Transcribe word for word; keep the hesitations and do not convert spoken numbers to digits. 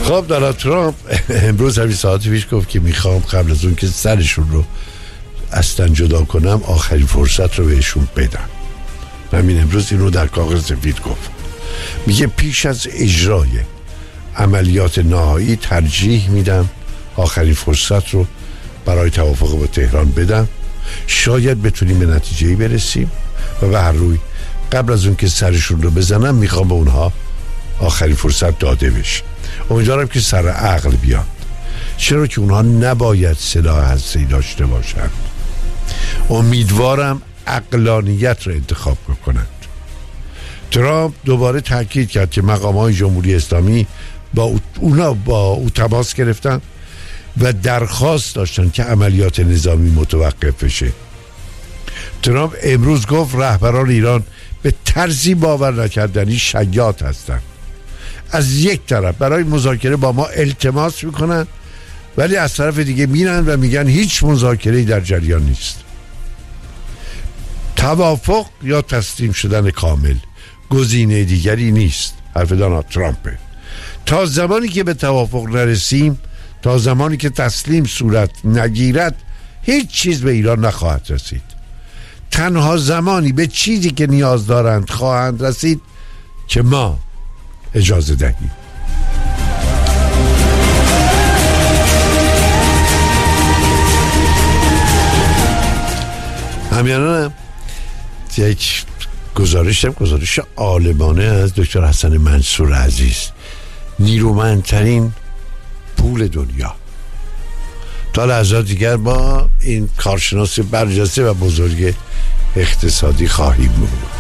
خب دونالد ترامپ امروز همین ساعتی پیش گفت که میخوام قبل از اون که سرشون رو اصلا جدا کنم آخرین فرصت رو بهشون بدم. همین امروز این رو در کاغذ سفید گفت. میگه پیش از اجرای عملیات نهایی ترجیح میدم آخرین فرصت رو برای توافق با تهران بدم، شاید بتونیم به نتیجه‌ای برسیم و به هر روی قبل از اون که سرشون رو بزنم میخوام به اونها آخرین فرصت داده بشه. امیدوارم که سر عقل بیاد، چرا که اونها نباید سلاح هسته‌ای داشته باشند. امیدوارم عقلانیت رو انتخاب کنند. ترامپ دوباره تاکید کرد که مقام‌های جمهوری اسلامی با اونا با او تماس گرفتن و درخواست داشتن که عملیات نظامی متوقف بشه. ترامپ امروز گفت رهبران ایران به طرزی باور نکردنی شیاد هستند. از یک طرف برای مذاکره با ما التماس میکنن، ولی از طرف دیگه میرن و میگن هیچ مذاکره‌ای در جریان نیست. توافق یا تسلیم شدن کامل، گزینه دیگری نیست. حرف دونالد ترامپه. تا زمانی که به توافق نرسیم، تا زمانی که تسلیم صورت نگیرد، هیچ چیز به ایران نخواهد رسید. تنها زمانی به چیزی که نیاز دارند خواهند رسید که ما اجازه دهیم. همیانانم یک گزارش هم گزارش عالمانه از دکتر حسن منصور عزیز، نیرومندترین پول دنیا. تا لحظات دیگر با این کارشناس برجسته و بزرگ اقتصادی خواهیم بود.